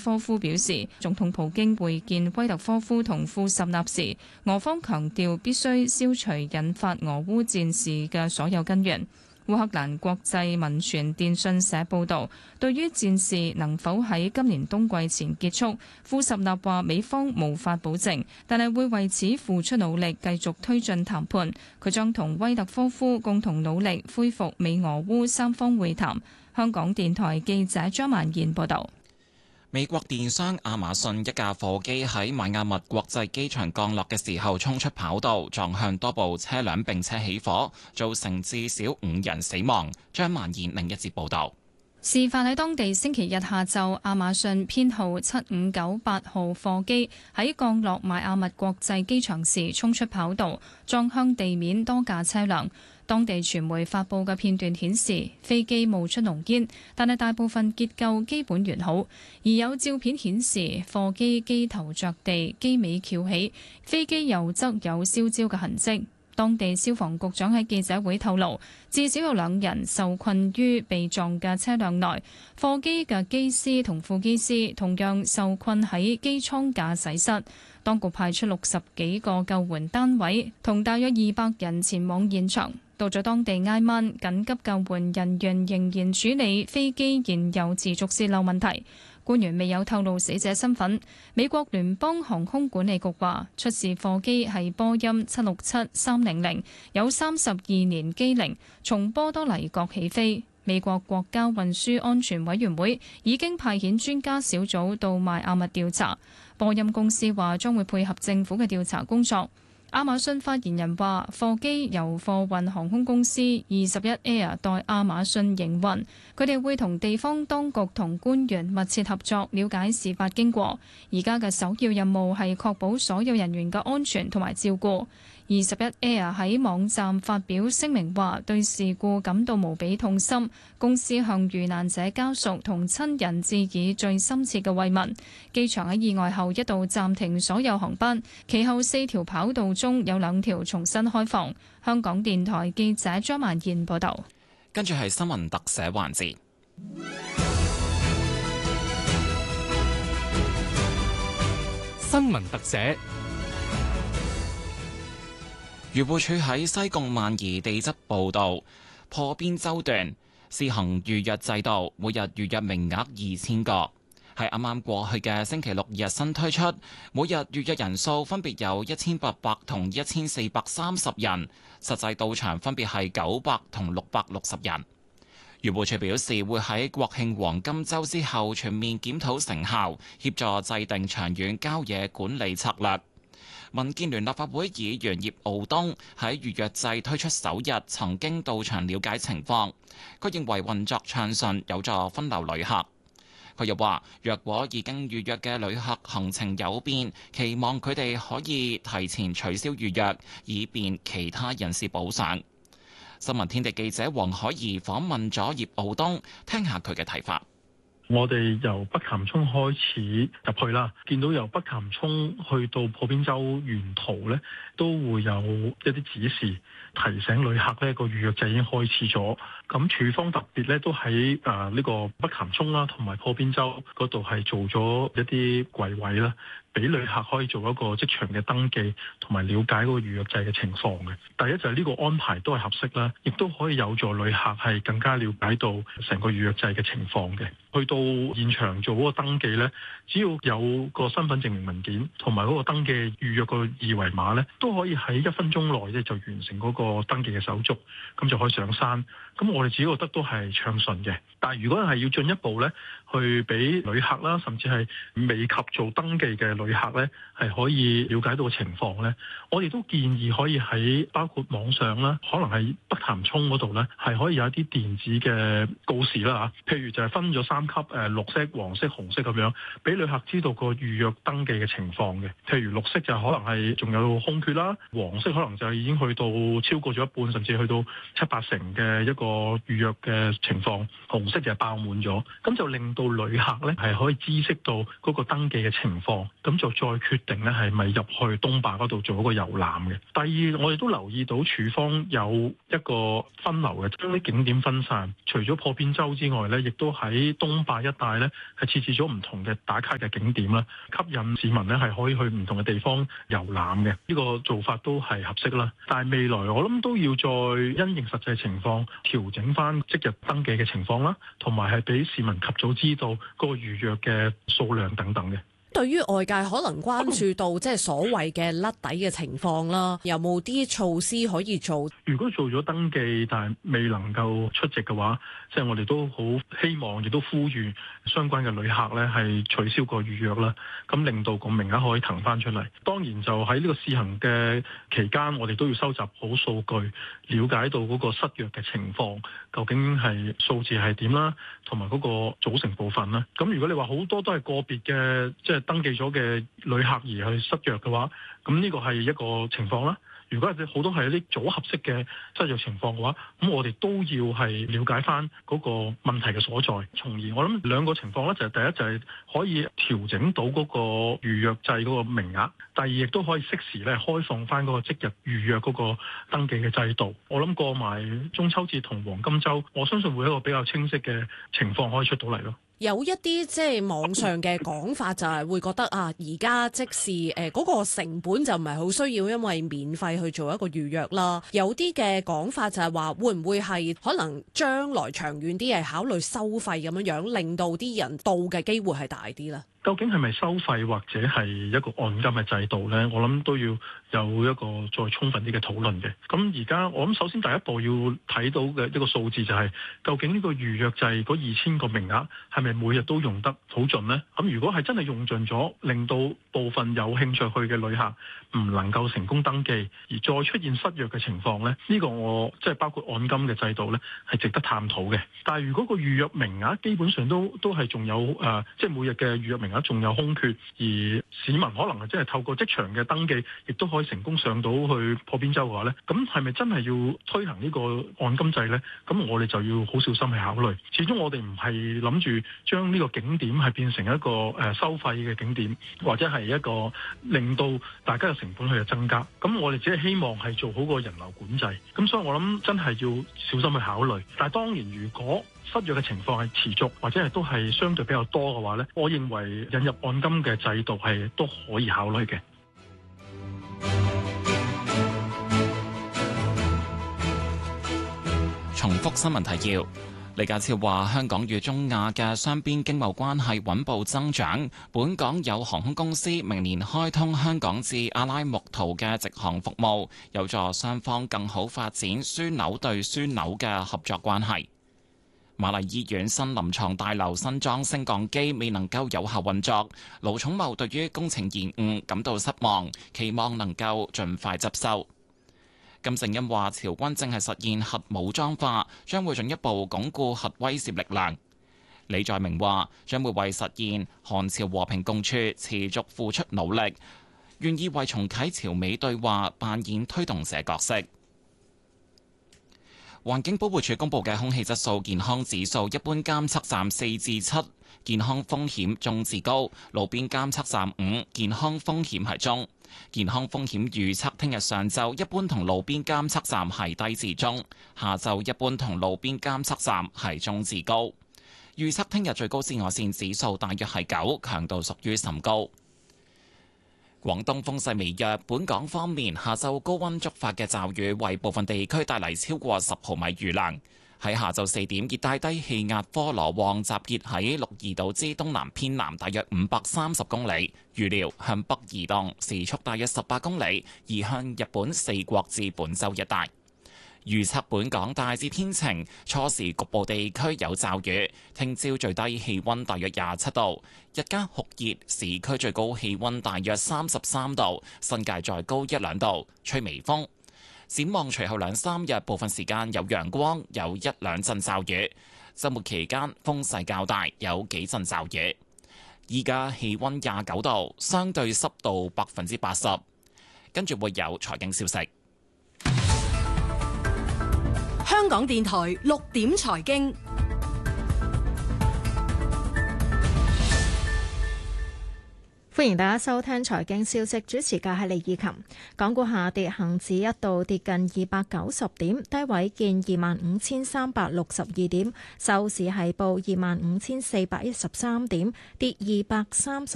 科夫表示，總統普京會見威特科夫同庫什納時，俄方強調必須消除引發俄烏戰事嘅所有根源。烏克蘭國際民傳電訊社報導，對於戰事能否喺今年冬季前結束，庫什納話美方無法保證，但係會為此付出努力，繼續推進談判。佢將同威特科夫共同努力恢復美俄烏三方會談。香港電台記者張曼燕報導。 美國電商亞馬遜一架貨機喺邁阿密國際機場降落嘅時候衝出跑道，撞向多部車輛並且起火，造成至少5人死亡。張曼燕另一節報導。 事發喺當地星期日下晝，亞馬遜編號7598號貨機喺降落邁阿密國際機場時衝出跑道，撞向地面多架車輛。當地傳媒發布嘅片段顯示，飛機冒出濃煙，但係大部分結構基本完好。而有照片顯示，貨機機頭着地，機尾翹起，飛機右側有燒焦嘅痕跡。當地消防局長喺記者會透露，至少有2人受困於被撞嘅車輛內，貨機嘅機師同副機師同樣受困喺機艙駕駛室。當局派出60幾個救援單位同大約200人前往現場。到咗當地挨晚，緊急救援人員仍然處理飛機燃油持續洩漏問題。官員未有透露死者身份。美國聯邦航空管理局話，出事貨機係波音767-300，有32年機齡，從波多黎各起飛。美國國家運輸安全委員會已經派遣專家小組到邁阿密調查。波音公司話將會配合政府嘅調查工作。亞馬遜發言人話，貨機由貨運航空公司21 Air 代亞馬遜營運，佢哋會同地方當局同官員密切合作，了解事發經過。而家嘅首要任務係確保所有人員嘅安全同埋照顧。21 Air 喺網站發表聲明話，對事故感到無比痛心，公司向遇難者家屬同親人致以最深切嘅慰問。機場喺意外後一度暫停所有航班，其後4條跑道中有2條重新開放。香港電台記者張曼燕報道。 跟住係新聞特寫環節。 新聞特寫。 漁護署喺西貢萬宜地質步道破邊洲段試行預約制度，每日預約名額2000個。係啱啱過去嘅星期六日新推出，每日預約人數分別有1800同1430人，實際到場分別係900同660人。漁護署表示，會喺國慶黃金週之後全面檢討成效，協助制定長遠郊野管理策略。民建聯立法會議員葉傲冬喺預約制推出首日曾經到場了解情況，佢認為運作暢順，有助分流旅客。佢又話，若果已經預約嘅旅客行程有變，期望佢哋可以提前取消預約，以便其他人士補上。新聞天地記者黃海怡訪問咗葉傲冬，聽下佢嘅睇法。 我哋由北潭涌開始入去啦，見到由北潭涌去到破邊洲沿途呢，都會有一啲指示提醒旅客呢個預約制已經開始咗。咁署方特別呢都喺呢個北潭涌啦，同埋破邊洲嗰度係做咗一啲櫃位啦，俾旅客可以做一個即場嘅登記，同埋了解嗰個預約制嘅情況嘅。第一就係呢個安排都係合適啦，亦都可以有助旅客係更加了解到成個預約制嘅情況嘅。去到現場做嗰個登記呢，只要有個身份證明文件同埋嗰個登記預約個二維碼呢，都可以喺1分鐘內咧就完成嗰個登記嘅手續，咁就可以上山。咁我哋自己覺得都係暢順嘅。但係如果係要進一步呢，去俾旅客啦，甚至係未及做登記嘅旅客呢，係可以了解到個情況呢，我哋都建議可以喺包括網上啦，可能係北潭涌嗰度呢，係可以有一啲電子嘅告示啦嚇，譬如就係分咗3級綠色、黃色、紅色咁樣，俾旅客知道個預約登記嘅情況嘅。譬如綠色就可能係仲有空缺啦，黃色可能就已經去到超過咗一半，甚至去到7-8成嘅一個預約嘅情況，紅色就係爆滿咗，咁就令到旅客咧係可以知悉到嗰個登記嘅情況，咁就再決定咧係咪入去東壩嗰度做一個遊覽嘅。第二，我哋都留意到署方有一個分流嘅，將啲景點分散。除咗破邊洲之外咧，亦都喺東壩一帶咧係設置咗唔同嘅打卡嘅景點啦，吸引市民咧係可以去唔同嘅地方遊覽嘅。呢個做法都係合適啦。但係未來我諗都要再因應實際情況調整翻即日登記嘅情況啦，同埋係俾市民及早知道個預約嘅數量等等嘅。 對於外界可能關注到即係所謂嘅甩底嘅情況啦，有冇啲措施可以做？ 如果做咗登記但係未能夠出席嘅話，即係我哋都好希望，亦都呼籲相關嘅旅客咧係取消個預約啦，咁令到個名額可以騰翻出嚟。當然就喺呢個試行嘅期間，我哋都要收集好數據，了解到嗰個失約嘅情況究竟係數字係點啦，同埋嗰個組成部分啦。咁如果你話好多都係個別嘅即係登記咗嘅旅客而去失約嘅話，咁呢個係一個情況啦。如果係好多係一啲組合式嘅失約情況嘅話，咁我哋都要係了解翻嗰個問題嘅所在，從而我諗兩個情況咧，就係第一就係可以調整到嗰個預約制嗰個名額，第二亦都可以適時咧開放翻嗰個即日預約嗰個登記嘅制度。我諗過埋中秋節同黃金週，我相信會有一個比較清晰嘅情況可以出到嚟咯。 有一啲即係網上嘅講法就係會覺得啊，而家即使嗰個成本就唔係好需要，因為免費去做一個預約啦。有啲嘅講法就係話，會唔會係可能將來長遠啲係考慮收費咁樣樣，令到啲人到嘅機會係大啲咧？ 究竟係咪收費或者係一個按金嘅制度呢？我諗都要有一個再充分啲嘅討論嘅。咁而家我諗首先第一步要睇到嘅一個數字就係，究竟呢個預約制嗰2000個名額係咪每日都用得好盡呢？咁如果係真係用盡咗，令到部分有興趣去嘅旅客唔能夠成功登記，而再出現失約嘅情況呢，呢個我即係包括按金嘅制度呢，係值得探討嘅。但係如果個預約名額基本上都係仲有即係每日嘅預約名額仲有空缺，而市民可能係真係透過即場嘅登記，亦都可以成功上到去破邊洲嘅話呢，咁係咪真係要推行呢個按金制呢？咁我哋就要好小心去考慮。始終我哋唔係諗住將呢個景點係變成一個收費嘅景點，或者係一個令到大家嘅成本去增加。咁我哋只係希望係做好個人流管制。咁所以我諗真係要小心去考慮。但係當然，如果失約嘅情況係持續，或者係都係相對比較多嘅話呢，我認為引入按金嘅制度係都可以考慮嘅。 重複新聞提要。李家超話：香港與中亞嘅雙邊經貿關係穩步增長，本港有航空公司明年開通香港至阿拉木圖嘅直航服務，有助雙方更好發展樞紐對樞紐嘅合作關係。瑪麗醫院新臨床大樓新裝升降機未能夠有效運作，盧寵茂對於工程延誤感到失望，期望能夠盡快執收。金正恩話：朝軍正係實現核武裝化，將會進一步鞏固核威懾力量。李在明話：將會為實現韓朝和平共處持續付出努力，願意為重啟朝美對話扮演推動者角色。環境保護署公布嘅空氣質素健康指數，一般監測站4至7，健康風險中至高；路邊監測站5，健康風險係中。健康風險預測聽日上晝一般同路邊監測站係低至中，下晝一般同路邊監測站係中至高。預測聽日最高紫外線指數大約係9，強度屬於甚高。廣東風勢微弱，本港方面下晝高溫觸發嘅驟雨為部分地區帶嚟超過10毫米雨量。喺下晝4點，熱帶低氣壓科羅旺集結喺鹿兒島之東南偏南大約530公里，預料向北移動，時速大約18公里，移向日本四國至本州一帶。預測本港大致天晴，初時局部地區有驟雨。聽朝最低氣溫大約27度，日間酷熱，市區最高氣溫大約33度，新界再高1-2度，吹微風。展望隨後2-3日，部分時間有陽光，有1-2陣驟雨。週末期間風勢較大，有幾陣驟雨。依家氣溫29度，相對濕度80%。跟住會有財經消息。 香港電台6點財經。 歡迎大家收聽財經消息，主持嘅係李以琴。港股下跌，恒指一度跌近290點，低位見25,362點，收市係報25,413點，跌230